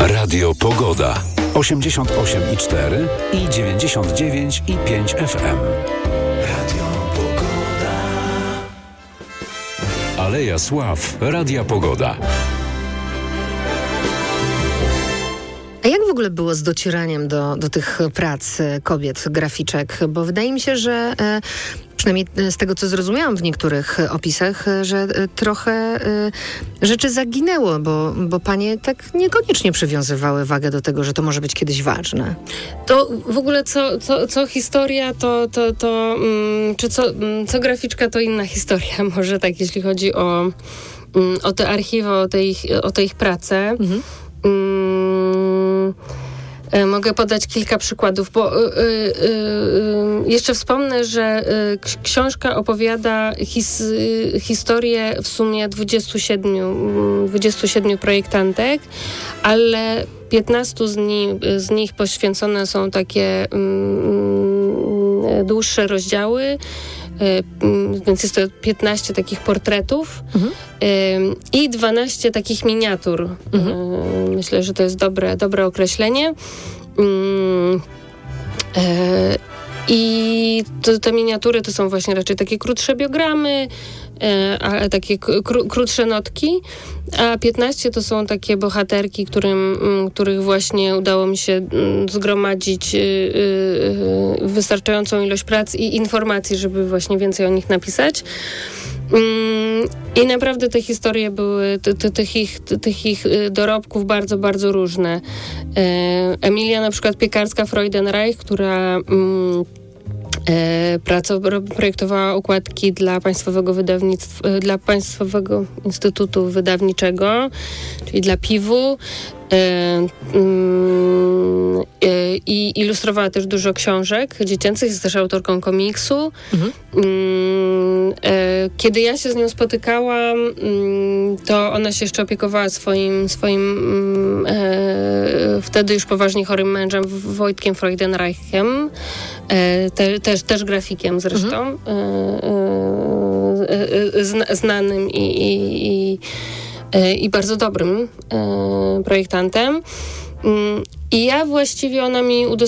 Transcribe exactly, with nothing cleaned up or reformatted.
Radio Pogoda. osiemdziesiąt osiem i cztery i dziewięćdziesiąt dziewięć i pięć F M. Radio Pogoda. Aleja Sław. Radia Pogoda. A jak w ogóle było z docieraniem do, do tych prac kobiet, graficzek? Bo wydaje mi się, że e, przynajmniej z tego, co zrozumiałam w niektórych opisach, że e, trochę e, rzeczy zaginęło, bo, bo panie tak niekoniecznie przywiązywały wagę do tego, że to może być kiedyś ważne. To w ogóle co, co, co historia, to, to, to mm, czy co, co graficzka, to inna historia. Może tak, jeśli chodzi o, mm, o te archiwa, o te ich, o te ich prace. Mhm. Mm, y, mogę podać kilka przykładów, bo y, y, y, jeszcze wspomnę, że y, k- książka opowiada his, y, historię w sumie dwudziestu siedmiu, dwudziestu siedmiu projektantek, ale piętnaście z, ni- z nich poświęcone są takie y, dłuższe rozdziały. Więc jest to piętnaście takich portretów mhm. i dwanaście takich miniatur. Mhm. Myślę, że to jest dobre, dobre określenie. I to, te miniatury to są właśnie raczej takie krótsze biogramy, a takie kró, krótsze notki, a piętnaście to są takie bohaterki, którym, których właśnie udało mi się zgromadzić wystarczającą ilość prac i informacji, żeby właśnie więcej o nich napisać. I naprawdę te historie były, te, te, tych, ich, te, tych ich dorobków bardzo, bardzo różne. Emilia na przykład Piekarska-Freudenreich, która Praco, projektowała okładki dla Państwowego Wydawnictwa, dla Państwowego Instytutu Wydawniczego, czyli dla piwu. I ilustrowała też dużo książek dziecięcych, jest też autorką komiksu. Mhm. Kiedy ja się z nią spotykałam, to ona się jeszcze opiekowała swoim, swoim wtedy już poważnie chorym mężem Wojtkiem Freudenreichem, te, też, też grafikiem zresztą, mhm. znanym i, i, i i bardzo dobrym e, projektantem. I ja właściwie, ona mi udostępniła